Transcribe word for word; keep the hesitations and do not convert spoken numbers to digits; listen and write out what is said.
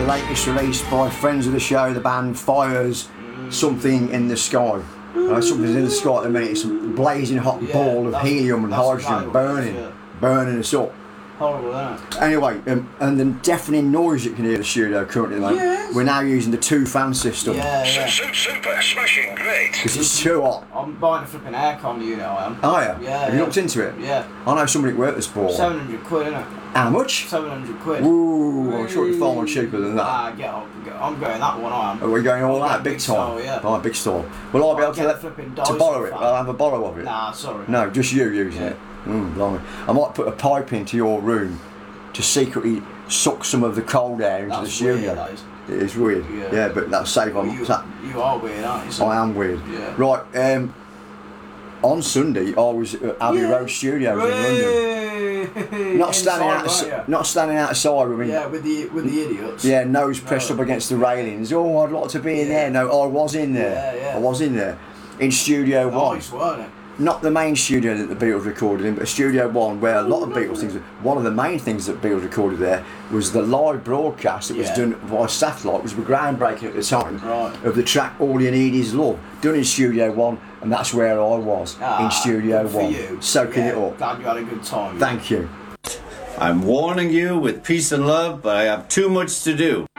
the latest release by friends of the show, the band Fires, Something in the Sky. Uh, something's in the sky at the minute. It's a blazing hot Yeah, ball of helium and hydrogen burning, yeah. burning us up. Horrible, isn't it? Anyway, um, and the deafening noise you can hear in the studio currently, mate. Yes. We're now using the two fan system. Yeah, yeah. Super, smashing, great. Because it's too hot. I'm buying a flipping aircon unit, I am. Oh yeah? Yeah, Have you yeah. looked into it? Yeah. I know somebody at work that's bought. seven hundred quid, innit? How much? seven hundred quid. Ooh, I'm sure it's far more cheaper than that. Ah, get up. Get, I'm going that one, I am. Are we going all I'm out, going big big time? style, yeah. Oh, big store. Will I be I'll able to, get let, flipping to Dyson borrow it? fan. I'll have a borrow of it? Nah, sorry. No, just you using Yeah. it. Mm, blimey. I might put a pipe into your room to secretly suck some of the cold air into That's the studio. weird, that is. It is weird. Yeah. Yeah, but that's safe. Well, I'm, you, that, you are weird, aren't you? So- I am weird. Yeah. Right, um, on Sunday I was at Abbey Yeah. Road Studios in London. Hey! Not standing Inside, outside, weren't you? not standing outside with me. Yeah, with the with the idiots. Yeah, nose pressed No. up against the railings. Oh, I'd like to be in Yeah. there. No, I was in there. Yeah, yeah. I was in there. In Studio One. Nice, weren't it? Not the main studio that the Beatles recorded in, but Studio One, where a lot of Beatles things. One of the main things that Beatles recorded there was the live broadcast that was Yeah. done via satellite, which was groundbreaking at the time, Right. of the track "All You Need Is Love," done in Studio One, and that's where I was Ah, in Studio good for One, you. soaking Yeah, it up. Glad you had a good time. Thank you. I'm warning you with peace and love, but I have too much to do.